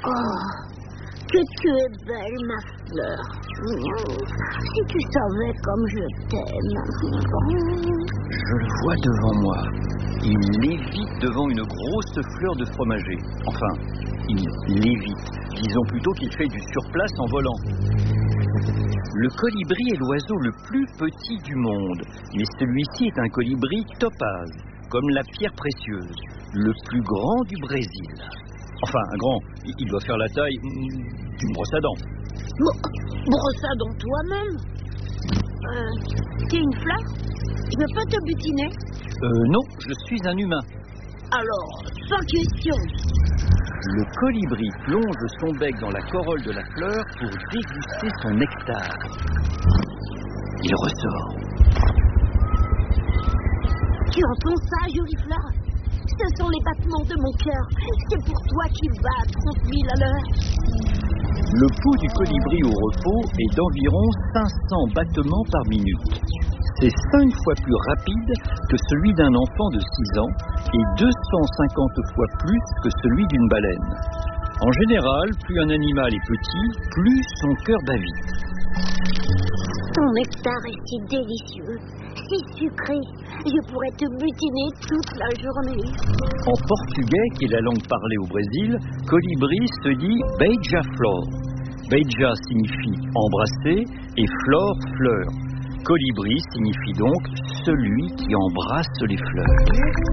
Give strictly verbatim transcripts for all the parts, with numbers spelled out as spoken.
Oh, que tu es belle, ma fleur. Si tu savais comme je t'aime. Je le vois devant moi. Il lévite devant une grosse fleur de fromager. Enfin, il lévite. Disons plutôt qu'il fait du surplace en volant. Le colibri est l'oiseau le plus petit du monde, mais celui-ci est un colibri topaz, comme la pierre précieuse, le plus grand du Brésil. Enfin, un grand, il doit faire la taille d'une brosse à dents. Bon, brosse à dents toi-même. Euh, t'es une fleur? Je peux te butiner? Euh, non, je suis un humain. Alors, sans question. Le colibri plonge son bec dans la corolle de la fleur pour déguster son nectar. Il ressort. Tu entends ça, jolie fleur? Ce sont les battements de mon cœur. C'est pour toi qu'il bat à trente mille à l'heure. Le pouls du colibri au repos est d'environ cinq cents battements par minute. C'est cinq fois plus rapide que celui d'un enfant de six ans et deux cent cinquante fois plus que celui d'une baleine. En général, plus un animal est petit, plus son cœur bat vite. Ton nectar est si délicieux, si sucré, je pourrais te butiner toute la journée. En portugais, qui est la langue parlée au Brésil, colibri se dit beija-flor. Beija signifie embrasser et flor, fleur. Colibri signifie donc celui qui embrasse les fleurs.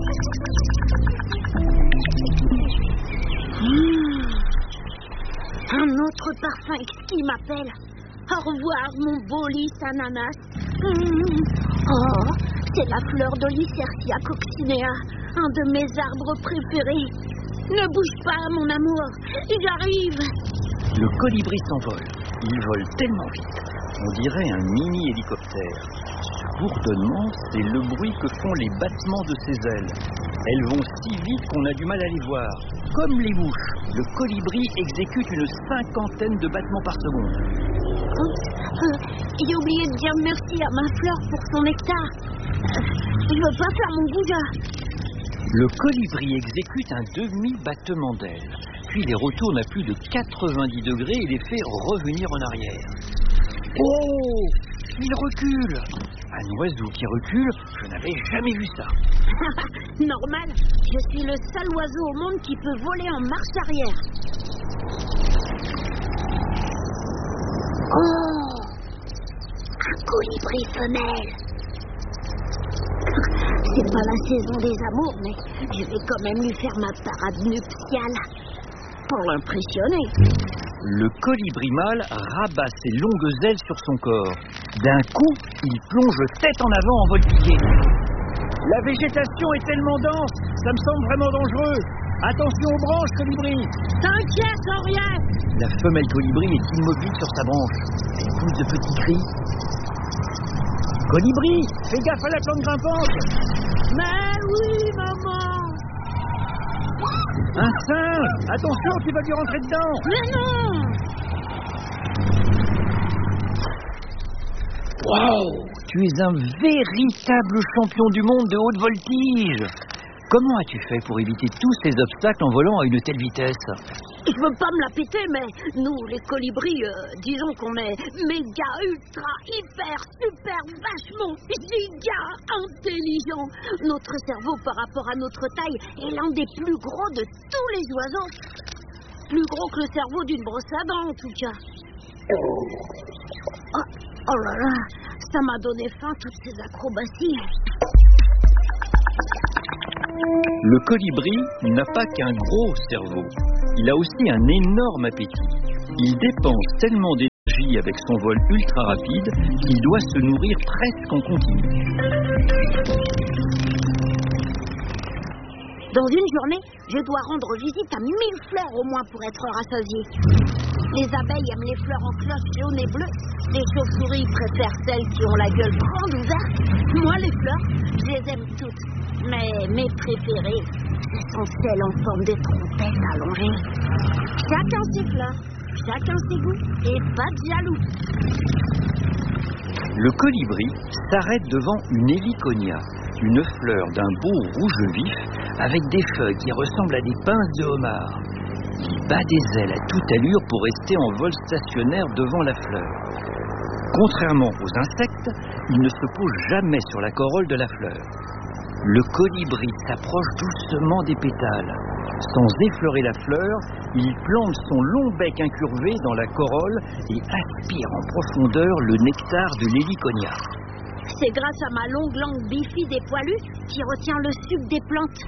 Mmh. Un autre parfum qui m'appelle. Au revoir, mon beau lys ananas. Mmh. Oh, c'est la fleur de Lycercia coccinea, un de mes arbres préférés. Ne bouge pas, mon amour, j'arrive. Le colibri s'envole. Il vole tellement vite. On dirait un mini-hélicoptère. Ce bourdonnement, c'est le bruit que font les battements de ses ailes. Elles vont si vite qu'on a du mal à les voir. Comme les mouches, le colibri exécute une cinquantaine de battements par seconde. Euh, j'ai oublié de dire merci à ma fleur pour son nectar. Euh, je veux pas faire mon goujat. Le colibri exécute un demi-battement d'aile, puis les retourne à plus de quatre-vingt-dix degrés et les fait revenir en arrière. Oh! Il recule! Un oiseau qui recule, je n'avais jamais vu ça. Normal, je suis le seul oiseau au monde qui peut voler en marche arrière. Oh! Un colibri femelle. C'est pas la saison des amours, mais je vais quand même lui faire ma parade nuptiale. Pour l'impressionner. Le colibri mâle rabat ses longues ailes sur son corps. D'un coup, il plonge tête en avant en vol piqué. La végétation est tellement dense, ça me semble vraiment dangereux. Attention aux branches, colibri. T'inquiète, Henriette. La femelle colibri est immobile sur sa branche. Elle pousse de petits cris. Colibri, fais gaffe à la plante grimpante. Mais oui, maman. Un singe! Attention, tu vas lui rentrer dedans! Mais non! Waouh! Tu es un véritable champion du monde de haute voltige! Comment as-tu fait pour éviter tous ces obstacles en volant à une telle vitesse? Je veux pas me la péter, mais nous, les colibris, euh, disons qu'on est méga, ultra, hyper, super, vachement, giga intelligents. Notre cerveau, par rapport à notre taille, est l'un des plus gros de tous les oiseaux. Plus gros que le cerveau d'une brosse à dents, en tout cas. Oh, oh là là, ça m'a donné faim, toutes ces acrobaties. Le colibri n'a pas qu'un gros cerveau. Il a aussi un énorme appétit. Il dépense tellement d'énergie avec son vol ultra rapide qu'il doit se nourrir presque en continu. Dans une journée, je dois rendre visite à mille fleurs au moins pour être rassasié. Les abeilles aiment les fleurs en cloche jaunes et bleues. Les chauves-souris préfèrent celles qui ont la gueule grande ouverte. Moi, les fleurs, je les aime toutes. Mais mes préférées, ce sont celles en forme de trompette allongée. Chacun ses fleurs, chacun ses goûts, et pas de jaloux. Le colibri s'arrête devant une héliconia, une fleur d'un beau rouge vif avec des feuilles qui ressemblent à des pinces de homard. Il bat des ailes à toute allure pour rester en vol stationnaire devant la fleur. Contrairement aux insectes, il ne se pose jamais sur la corolle de la fleur. Le colibri s'approche doucement des pétales. Sans effleurer la fleur, il plante son long bec incurvé dans la corolle et aspire en profondeur le nectar de l'héliconia. C'est grâce à ma longue langue bifide et poilue qui retient le sucre des plantes.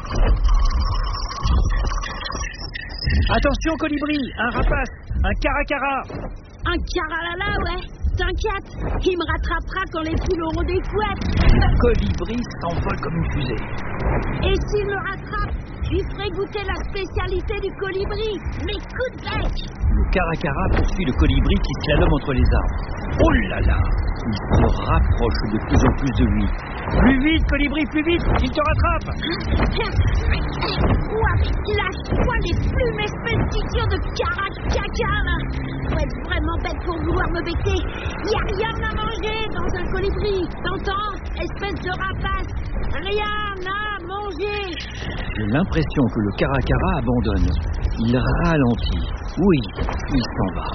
Attention colibri, un rapace, un caracara. Un caralala, ouais. T'inquiète, il me rattrapera quand les poules auront des couettes. Le colibri s'envole comme une fusée. Et s'il me rattrape, je lui ferai goûter la spécialité du colibri, mes coups de bec. Le caracara poursuit le colibri qui slalome entre les arbres. Oh là là! Il se rapproche de plus en plus de lui. Plus vite, colibri, plus vite! Il te rattrape! Ouah, lâche-toi les plumes, espèce d'idiot de caracaca, là! Faut être vraiment bête pour vouloir me becter. Y a rien à manger dans un colibri, t'entends? Espèce de rapace! Rien à manger! J'ai l'impression que le caracara abandonne. Il ralentit. Oui, il s'en va.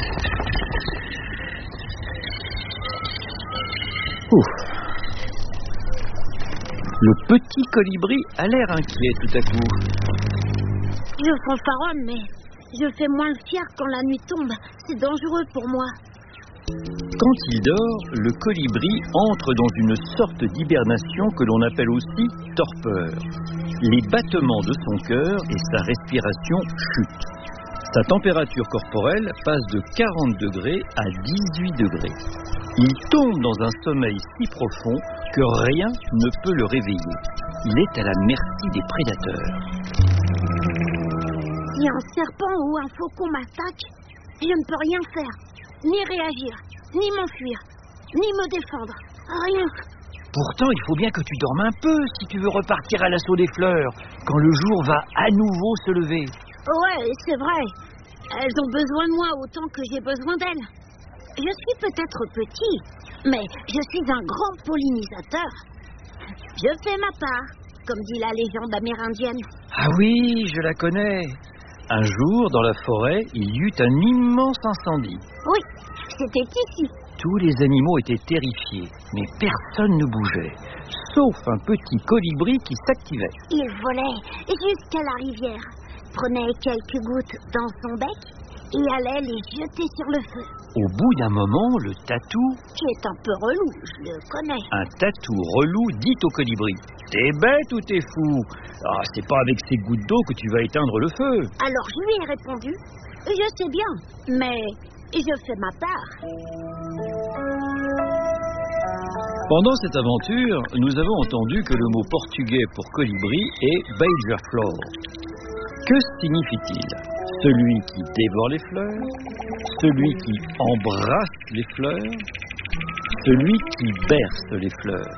Ouf. Le petit colibri a l'air inquiet tout à coup. Je fanfaronne, mais je fais moins le fier quand la nuit tombe. C'est dangereux pour moi. Quand il dort, le colibri entre dans une sorte d'hibernation que l'on appelle aussi torpeur. Les battements de son cœur et sa respiration chutent. Sa température corporelle passe de quarante degrés à dix-huit degrés. Il tombe dans un sommeil si profond que rien ne peut le réveiller. Il est à la merci des prédateurs. Si un serpent ou un faucon m'attaque, je ne peux rien faire, ni réagir, ni m'enfuir, ni me défendre. Rien. Pourtant, il faut bien que tu dormes un peu si tu veux repartir à l'assaut des fleurs, quand le jour va à nouveau se lever. Ouais, c'est vrai. Elles ont besoin de moi autant que j'ai besoin d'elles. Je suis peut-être petit, mais je suis un grand pollinisateur. Je fais ma part, comme dit la légende amérindienne. Ah oui, je la connais. Un jour, dans la forêt, il y eut un immense incendie. Oui, c'était ici. Tous les animaux étaient terrifiés, mais personne ne bougeait, sauf un petit colibri qui s'activait. Il volait jusqu'à la rivière, prenait quelques gouttes dans son bec et allait les jeter sur le feu. Au bout d'un moment, le tatou... Qui est un peu relou, je le connais. Un tatou relou dit au colibri: t'es bête ou t'es fou? Ah, c'est pas avec ces gouttes d'eau que tu vas éteindre le feu. Alors je lui ai répondu: je sais bien, mais je fais ma part. Pendant cette aventure, nous avons entendu que le mot portugais pour colibri est beija-flor. Que signifie-t-il? Celui qui dévore les fleurs? Celui qui embrasse les fleurs? Celui qui berce les fleurs?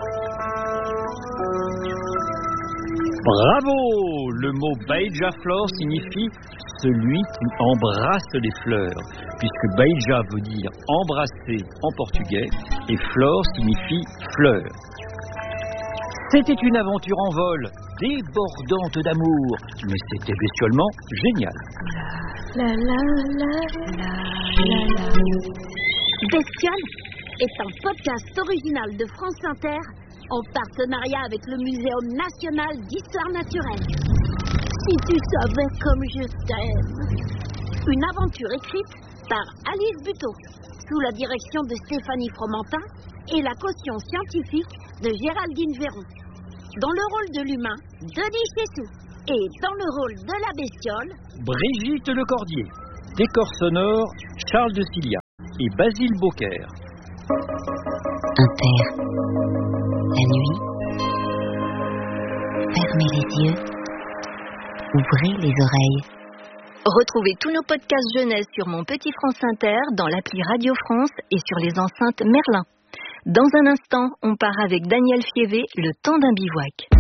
Bravo! Le mot beija-flor signifie celui qui embrasse les fleurs, puisque beija veut dire embrasser en portugais et flor signifie fleur. C'était une aventure en vol, débordante d'amour, mais c'était bestialement génial. La la la la la la. Bestiole est un podcast original de France Inter en partenariat avec le Muséum national d'histoire naturelle. Si tu savais comme je t'aime. Une aventure écrite par Alice Buteau, sous la direction de Stéphanie Fromentin et la caution scientifique de Géraldine Véron. Dans le rôle de l'humain, Denis Chessou. Et dans le rôle de la bestiole, Brigitte Lecordier. Décor sonore, Charles de Cilia et Basile Beaucaire. Inter. La nuit. Fermez les yeux. Ouvrez les oreilles. Retrouvez tous nos podcasts jeunesse sur Mon Petit France Inter, dans l'appli Radio France et sur les enceintes Merlin. Dans un instant, on part avec Daniel Fievé, Le temps d'un bivouac.